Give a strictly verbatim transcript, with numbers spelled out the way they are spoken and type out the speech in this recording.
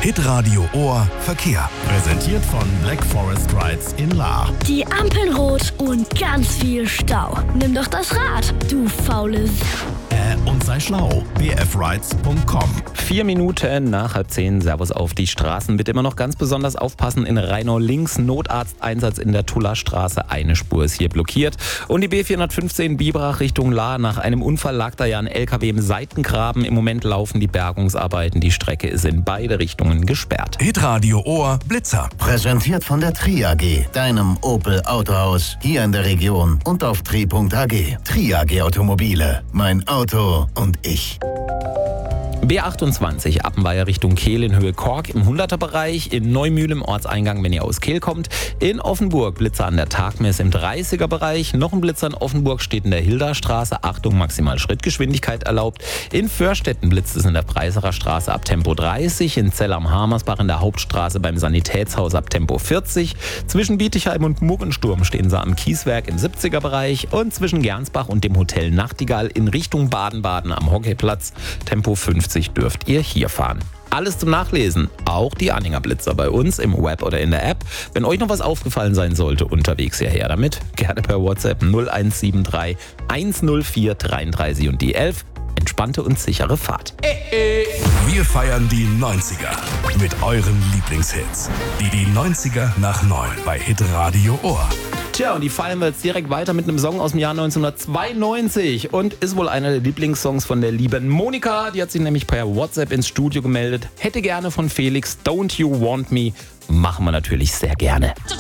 Hitradio Ohr Verkehr. Präsentiert von Black Forest Rides in Lahr. Die Ampeln rot und ganz viel Stau. Nimm doch das Rad, du faule S***. Äh, und sei schlau. b f rides punkt com. Vier Minuten nach halb zehn. Servus auf die Straßen. Bitte immer noch ganz besonders aufpassen. In Rheinau links Notarzteinsatz in der Tullerstraße. Eine Spur ist hier blockiert. Und die B vierhundertfünfzehn Biberach Richtung Lahr. Nach einem Unfall lag da ja ein L K W im Seitengraben. Im Moment laufen die Bergungsarbeiten. Die Strecke ist in beide Richtungen gesperrt. Hitradio Ohr Blitzer. Präsentiert von der Tri A G, deinem Opel Autohaus hier in der Region und auf tri punkt a g. Tri A G Automobile. Mein Auto und ich. B achtundzwanzig, Appenweier Richtung Kehl in Höhe Kork im hunderter-Bereich, in Neumühl im Ortseingang, wenn ihr aus Kehl kommt, in Offenburg Blitzer an der Tagmesse im dreißiger-Bereich, noch ein Blitzer in Offenburg steht in der Hilderstraße, Achtung, maximal Schrittgeschwindigkeit erlaubt, in Förstetten blitzt es in der Preiserer Straße ab Tempo dreißig, in Zell am Hamersbach in der Hauptstraße beim Sanitätshaus ab Tempo vierzig, zwischen Bietigheim und Muggensturm stehen sie am Kieswerk im siebziger-Bereich und zwischen Gernsbach und dem Hotel Nachtigall in Richtung Baden-Baden am Hockeyplatz Tempo fünfzig dürft ihr hier fahren. Alles zum Nachlesen, auch die Anhänger Blitzer bei uns im Web oder in der App. Wenn euch noch was aufgefallen sein sollte, unterwegs hierher damit. Gerne per WhatsApp null eins sieben drei eins null vier dreiunddreißig und die elf. Entspannte und sichere Fahrt. Wir feiern die neunziger mit euren Lieblingshits. Die, die neunziger nach neun bei Hitradio Ohr. Tja, und die feiern wir jetzt direkt weiter mit einem Song aus dem Jahr neunzehnhundertzweiundneunzig und ist wohl einer der Lieblingssongs von der lieben Monika. Die hat sich nämlich per WhatsApp ins Studio gemeldet. Hätte gerne von Felix Don't You Want Me. Machen wir natürlich sehr gerne.